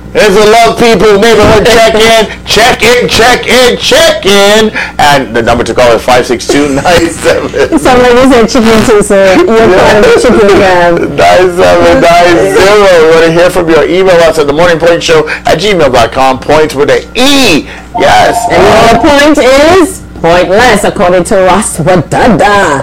It's a Love People Neighborhood check-in. And the number to call is 562-97. Somebody said chicken too, sir. You're part of the chicken gang. 9790. We want to hear from your email us at themorningpointshow@gmail.com. Points with an E. Yes. And your point is pointless, according to Ross Wadada.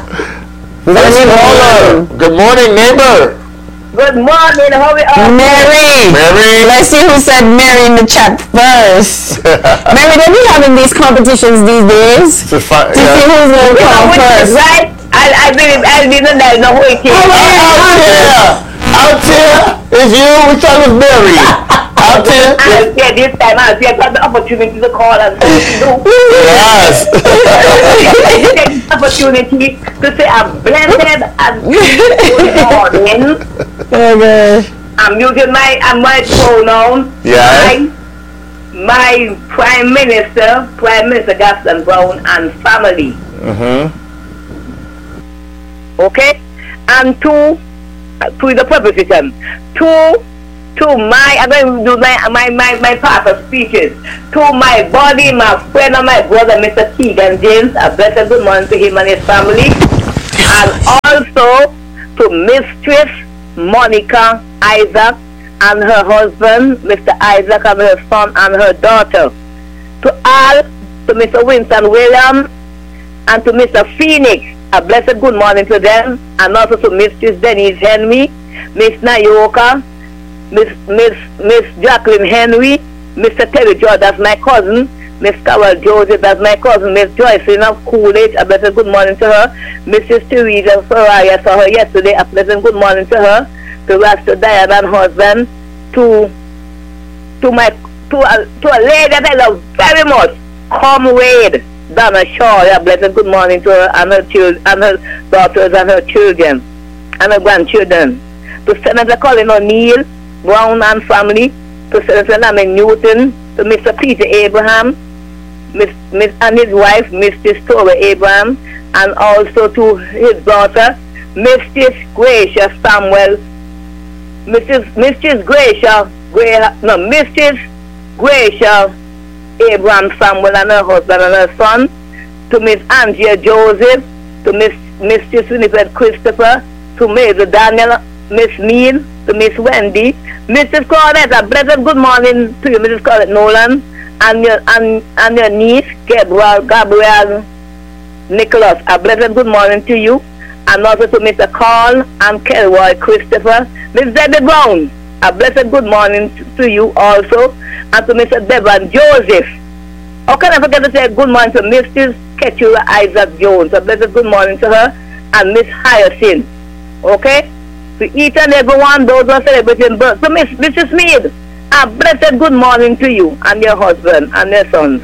Good morning, neighbor. Good morning, how are you? Mary. Let's see who said Mary in the chat first. Mary, they be having these competitions these days to see who's going to come first. Right? I didn't know who it is. Out here is you. Which one is Mary? Out here. This time I'll take the opportunity to call and say do. Yes. Take the opportunity to say I'm blessed and good morning. I'm using my pronoun. Yeah. My Prime Minister Gaston Brown and family. Okay? And to the preposition. I'm going to do my part of speeches. To my body, my friend and my brother, Mr. Keegan James, a blessed good morning to him and his family. And also to Mistress Monica Isaac and her husband, Mr. Isaac, and her son and her daughter. To Mr. Winston Williams and to Mr. Phoenix, a blessed good morning to them. And also to Mistress Denise Henry, Miss Nayoka, Miss Jacqueline Henry, Mr. Terry George, that's my cousin, Miss Carol Joseph, that's my cousin, Miss Joycelyn of Coolidge, a blessed good morning to her, Mrs. Teresa Soraya, saw her yesterday, a pleasant good morning to her, to Rasta Diane and husband, to a lady that I love very much, Comrade Donna Shaw, a blessed good morning to her and her daughters and her children and her grandchildren, to Senator Colin O'Neill Brown and family, to Senator Laming Newton, to Mr. Peter Abraham, Miss and his wife, Mrs. Tora Abraham, and also to his daughter, Mrs. Gracia Samuel, Mrs. Gracia Abraham Samuel and her husband and her son, to Miss Angia Joseph, to Mrs. Winifred Christopher, to Major Daniel, Miss Mean, to Miss Wendy, Mrs. Claudette, a blessed good morning to you, Mrs. Claudette Nolan, and your niece, Gabrielle Nicholas, a blessed good morning to you, and also to Mr. Carl and Kelroy Christopher, Miss Debbie Brown, a blessed good morning to you also, and to Mr. Devon Joseph. How can I forget to say good morning to Mrs. Ketura Isaac Jones, a blessed good morning to her, and Miss Hyacinth. Okay? To each and every one, those who are celebrating birth. So Mrs. Mead, a blessed good morning to you and your husband and your sons.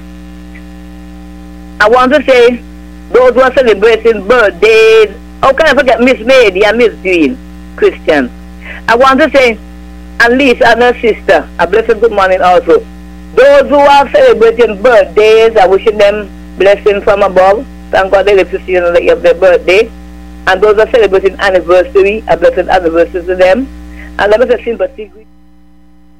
I want to say, those who are celebrating birthdays, how can I forget Miss Mead and Miss Green, Christian. I want to say, and Lisa and her sister, a blessed good morning also. Those who are celebrating birthdays, I wishing them blessings from above. Thank God they live to see another year of their birthday. And those who are celebrating anniversary, a blessed anniversary to them. And let me say sympathy.